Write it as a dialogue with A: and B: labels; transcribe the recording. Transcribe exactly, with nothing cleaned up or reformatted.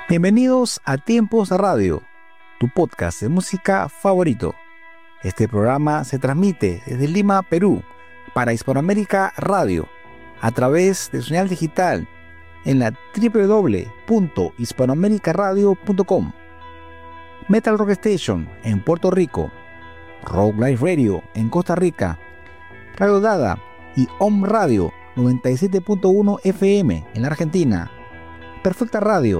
A: Bienvenidos a Tiempos Radio, tu podcast de música favorito. Este programa se transmite desde Lima, Perú, para Hispanoamérica Radio, a través de señal digital en la doble u doble u doble u punto hispanoamericaradio punto com, Metal Rock Station en Puerto Rico, Rock Life Radio en Costa Rica, Radio Dada y Om Radio noventa y siete punto uno F M en la Argentina, Perfecta Radio